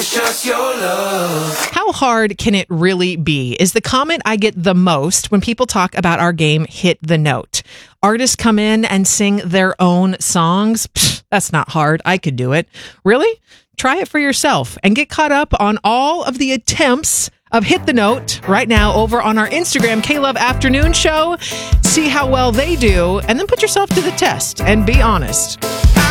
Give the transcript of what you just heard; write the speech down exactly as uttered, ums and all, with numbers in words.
just your love. How hard can it really be? Is the comment I get the most when people talk about our game Hit the Note. Artists come in and sing their own songs. Pfft, that's not hard. I could do it. Really? Try it for yourself and get caught up on all of the attempts of Hit the Note right now over on our Instagram, K-Love Afternoon Show. See how well they do, and then put yourself to the test and be honest.